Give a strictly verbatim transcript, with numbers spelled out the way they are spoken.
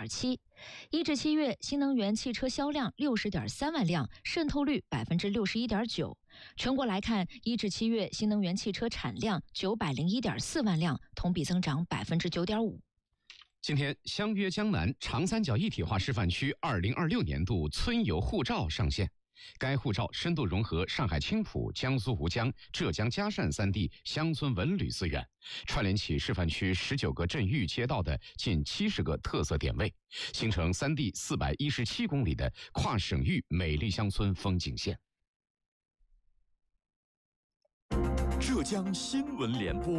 七。一至七月，新能源汽车销量六十点三万辆，渗透率百分之六十一点九。全国来看，一至七月新能源汽车产量九百零一点四万辆，同比增长百分之九点五。 今天，相约江南长三角一体化示范区二零二六年度村游护照上线。该护照深度融合上海青浦、江苏吴江、浙江嘉善三地乡村文旅资源，串联起示范区十九个镇域街道的近七十个特色点位，形成三地四百一十七公里的跨省域美丽乡村风景线。 浙江新闻联播。